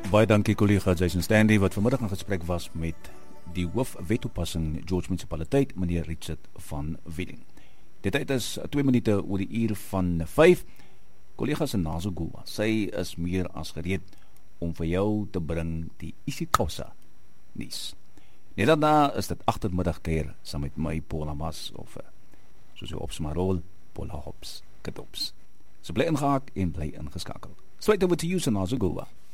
Baie dankie collega Jason Stanley wat vanmiddag in gesprek was met die hoof wettoepassing George Munisipaliteit, meneer Richard van Wieding. Die tyd is 2 minute oor die uur van 5. Collega Senazo Gulwa, sy is meer as gereed om vir jou te bring die isiXhosa nuus. Net daarna is dit agtermiddagkuier saam met my Paula Mas of soos jy opsmarol, Paula Hops, Katops. So bly ingehaak en bly ingeskakel. Straight over to you, Senazo Gulwa.